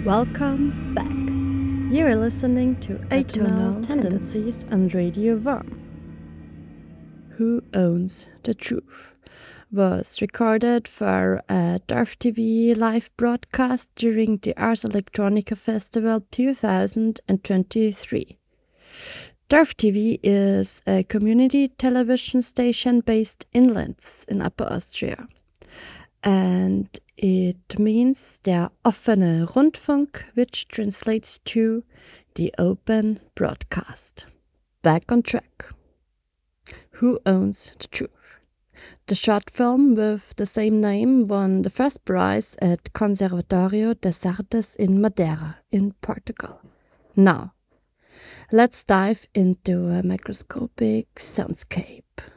Welcome back. You are listening to Atonal Tendencies on Radio Worm. Who Owns the Truth was recorded for a Darf TV live broadcast during the Ars Electronica Festival 2023. Darf TV is a community television station based in Linz in Upper Austria. And it means der offene Rundfunk, which translates to the open broadcast. Back on track. Who Owns the Truth? The short film with the same name won the first prize at Conservatorio das Artes in Madeira in Portugal. Now, let's dive into a microscopic soundscape.